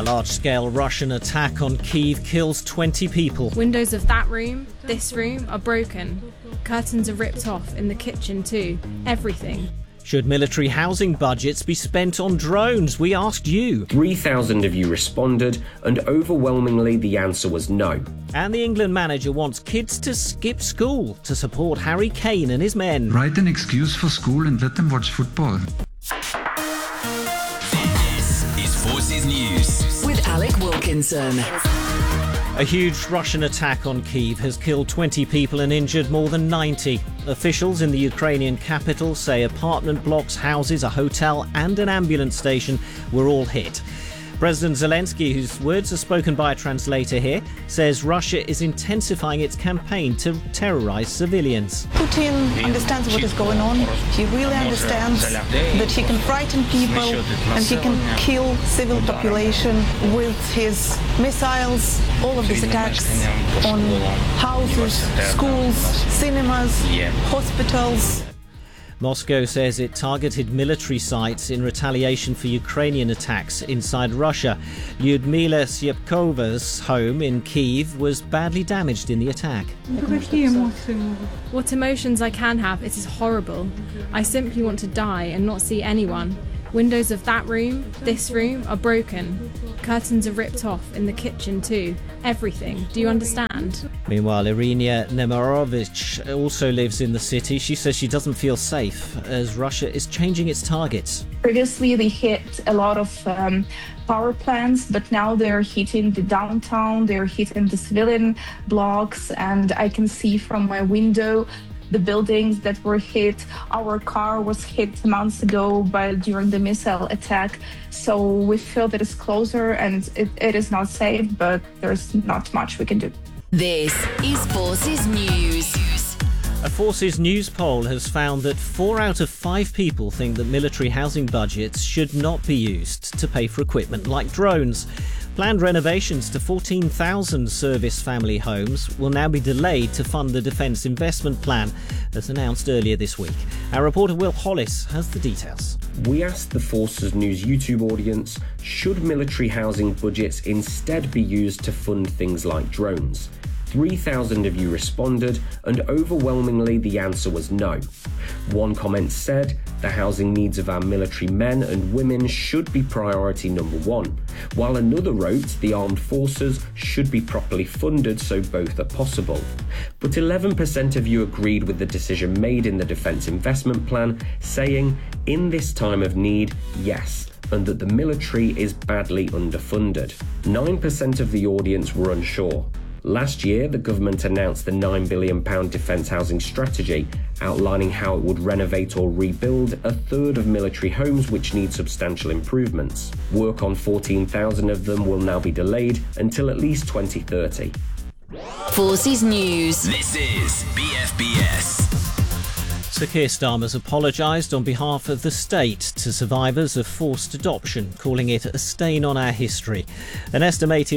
A large-scale Russian attack on Kyiv kills 20 people. Windows of that room, this room, are broken. Curtains are ripped off, in the kitchen too. Everything. Should military housing budgets be spent on drones? We asked you. 3,000 of you responded, and overwhelmingly the answer was no. And the England manager wants kids to skip school to support Harry Kane and his men. Write an excuse for school and let them watch football. This is Forces News with Alec Wilkinson. A huge Russian attack on Kyiv has killed 20 people and injured more than 90. Officials in the Ukrainian capital say apartment blocks, houses, a hotel and an ambulance station were all hit. President Zelensky, whose words are spoken by a translator here, says Russia is intensifying its campaign to terrorize civilians. Putin understands what is going on. He really understands that he can frighten people and he can kill civil population with his missiles. All of these attacks on houses, schools, cinemas, hospitals. Moscow says it targeted military sites in retaliation for Ukrainian attacks inside Russia. Lyudmila Syepkova's home in Kyiv was badly damaged in the attack. What emotions I can have, it is horrible. I simply want to die and not see anyone. Windows of that room, this room, are broken. Curtains are ripped off, in the kitchen too. Everything. Do you understand? Meanwhile, Irina Nemirovich also lives in the city. She says she doesn't feel safe as Russia is changing its targets. Previously, they hit a lot of power plants, but now they're hitting the downtown, they're hitting the civilian blocks, and I can see from my window the buildings that were hit. Our car was hit months ago during the missile attack. So we feel that it's closer and it is not safe, but there's not much we can do. This is Forces News. A Forces News poll has found that 4 out of 5 people think that military housing budgets should not be used to pay for equipment like drones. Planned renovations to 14,000 service family homes will now be delayed to fund the Defence Investment Plan, as announced earlier this week. Our reporter Will Hollis has the details. We asked the Forces News YouTube audience, should military housing budgets instead be used to fund things like drones? 3,000 of you responded, and overwhelmingly the answer was no. One comment said, the housing needs of our military men and women should be priority number one, while another wrote the armed forces should be properly funded so both are possible. But 11% of you agreed with the decision made in the Defence Investment Plan, saying, in this time of need, yes, and that the military is badly underfunded. 9% of the audience were unsure. Last year, the government announced the £9 billion defence housing strategy, outlining how it would renovate or rebuild a third of military homes which need substantial improvements. Work on 14,000 of them will now be delayed until at least 2030. Forces News. This is BFBS. Sir Keir Starmer's apologised on behalf of the state to survivors of forced adoption, calling it a stain on our history. An estimated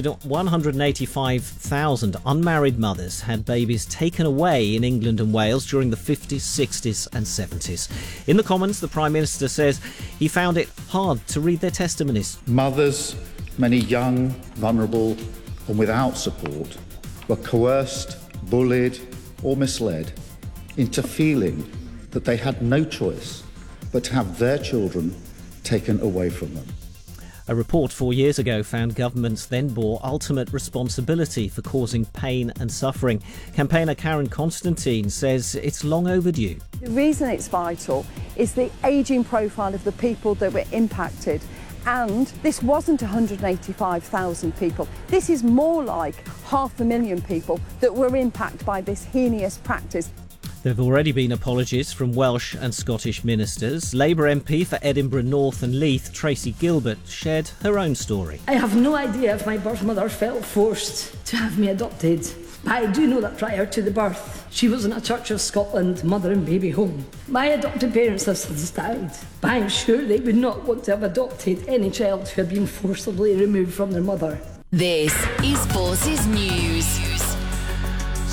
185,000 unmarried mothers had babies taken away in England and Wales during the 50s, 60s and 70s. In the Commons, the Prime Minister says he found it hard to read their testimonies. Mothers, many young, vulnerable and without support, were coerced, bullied or misled into feeling that they had no choice but to have their children taken away from them. A report 4 years ago found governments then bore ultimate responsibility for causing pain and suffering. Campaigner Karen Constantine says it's long overdue. The reason it's vital is the ageing profile of the people that were impacted. And this wasn't 185,000 people. This is more like 500,000 people that were impacted by this heinous practice. There have already been apologies from Welsh and Scottish ministers. Labour MP for Edinburgh North and Leith, Tracy Gilbert, shared her own story. I have no idea if my birth mother felt forced to have me adopted. I do know that prior to the birth, she was in a Church of Scotland mother and baby home. My adopted parents have since died, but I'm sure they would not want to have adopted any child who had been forcibly removed from their mother. This is Forces News.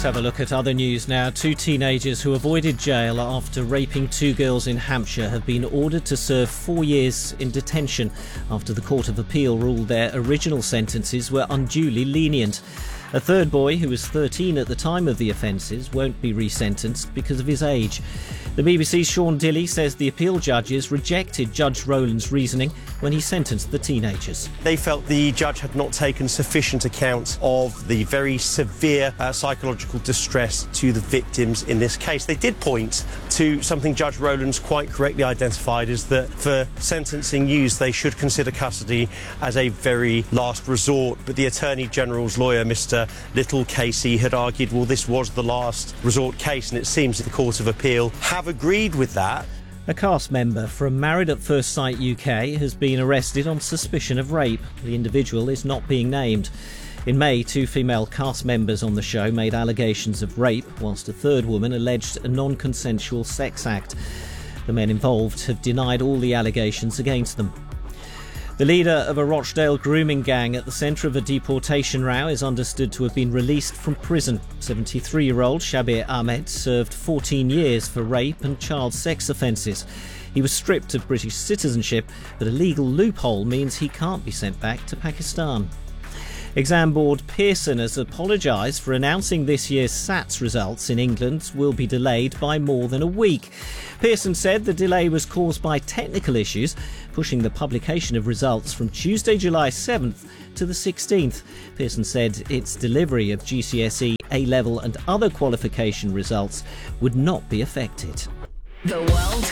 Let's have a look at other news now. 2 teenagers who avoided jail after raping 2 girls in Hampshire have been ordered to serve 4 years in detention after the Court of Appeal ruled their original sentences were unduly lenient. A third boy, who was 13 at the time of the offences, won't be resentenced because of his age. The BBC's Sean Dilley says the appeal judges rejected Judge Rowland's reasoning when he sentenced the teenagers. They felt the judge had not taken sufficient account of the very severe psychological distress to the victims in this case. They did point to something Judge Rowland's quite correctly identified, is that for sentencing youths they should consider custody as a very last resort. But the Attorney General's lawyer, Mr. Little Casey, had argued, well, this was the last resort case, and it seems that the Court of Appeal have agreed with that. A cast member from Married at First Sight UK has been arrested on suspicion of rape. The individual is not being named. In May, 2 female cast members on the show made allegations of rape, whilst a third woman alleged a non-consensual sex act. The men involved have denied all the allegations against them. The leader of a Rochdale grooming gang at the centre of a deportation row is understood to have been released from prison. 73-year-old Shabir Ahmed served 14 years for rape and child sex offences. He was stripped of British citizenship, but a legal loophole means he can't be sent back to Pakistan. Exam board Pearson has apologised for announcing this year's SATs results in England will be delayed by more than a week. Pearson said the delay was caused by technical issues, pushing the publication of results from Tuesday, July 7th to the 16th. Pearson said its delivery of GCSE, A-level and other qualification results would not be affected. The World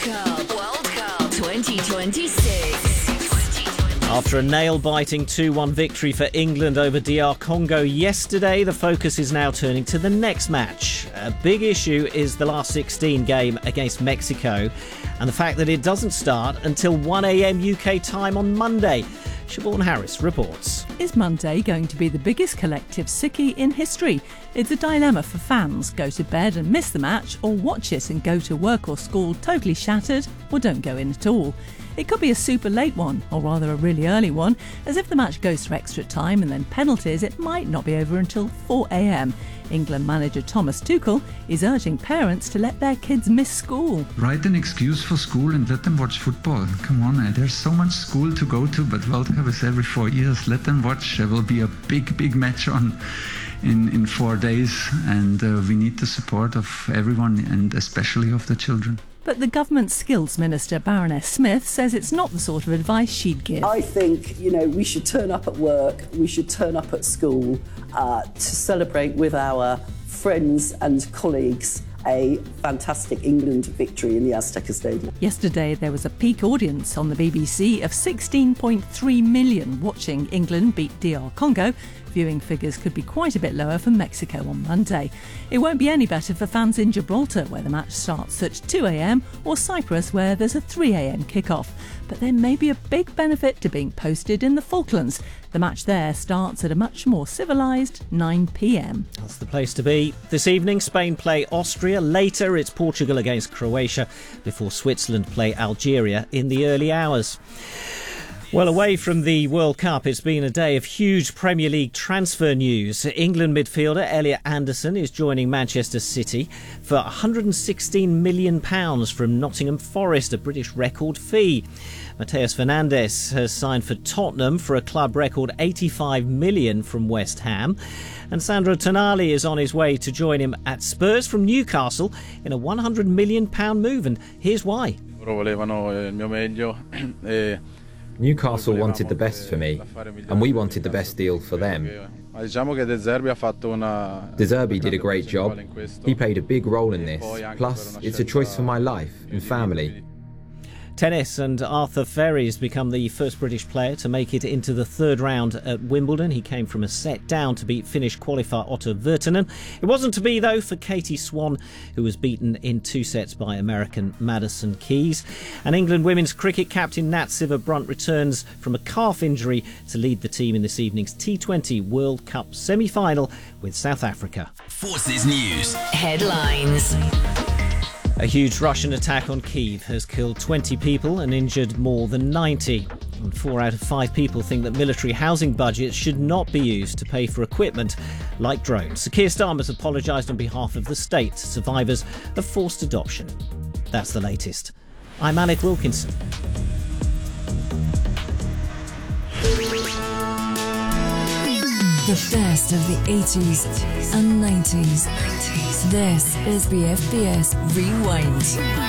Cup 2026. After a nail-biting 2-1 victory for England over DR Congo yesterday, the focus is now turning to the next match. A big issue is the last 16 game against Mexico and the fact that it doesn't start until 1 a.m. UK time on Monday. Siobhan Harris reports. Is Monday going to be the biggest collective sickie in history? It's a dilemma for fans. Go to bed and miss the match, or watch it and go to work or school totally shattered, or don't go in at all. It could be a super late one, or rather a really early one, as if the match goes to extra time and then penalties, it might not be over until 4 a.m. England manager Thomas Tuchel is urging parents to let their kids miss school. Write an excuse for school and let them watch football. Come on, there's so much school to go to, but World Cup is every 4 years. Let them watch. There will be a big match on in 4 days, and we need the support of everyone and especially of the children. But the government skills minister, Baroness Smith, says it's not the sort of advice she'd give. I think, we should turn up at work, we should turn up at school to celebrate with our friends and colleagues a fantastic England victory in the Azteca Stadium. Yesterday there was a peak audience on the BBC of 16.3 million watching England beat DR Congo. Viewing figures could be quite a bit lower for Mexico on Monday. It won't be any better for fans in Gibraltar, where the match starts at 2 a.m, or Cyprus, where there's a 3 a.m. kick-off. But there may be a big benefit to being posted in the Falklands. The match there starts at a much more civilised 9 p.m. That's the place to be. This evening, Spain play Austria. Later, it's Portugal against Croatia, before Switzerland play Algeria in the early hours. Well, away from the World Cup, it's been a day of huge Premier League transfer news. England midfielder Elliot Anderson is joining Manchester City for £116 million from Nottingham Forest, a British record fee. Mateus Fernandes has signed for Tottenham for a club record £85 million from West Ham. And Sandro Tonali is on his way to join him at Spurs from Newcastle in a £100 million move. And here's why. Newcastle wanted the best for me, and we wanted the best deal for them. De Zerbi did a great job. He played a big role in this. Plus, it's a choice for my life and family. Tennis, and Arthur Ferry has become the first British player to make it into the third round at Wimbledon. He came from a set down to beat Finnish qualifier Otto Virtanen. It wasn't to be, though, for Katie Swan, who was beaten in 2 sets by American Madison Keys. And England women's cricket captain Nat Sciver-Brunt returns from a calf injury to lead the team in this evening's T20 World Cup semi-final with South Africa. Forces News. Headlines. A huge Russian attack on Kyiv has killed 20 people and injured more than 90. And 4 out of 5 people think that military housing budgets should not be used to pay for equipment like drones. Sir Keir Starmer's apologised on behalf of the state to survivors of forced adoption. That's the latest. I'm Alec Wilkinson. The best of the 80s and 90s. This is BFBS Rewind.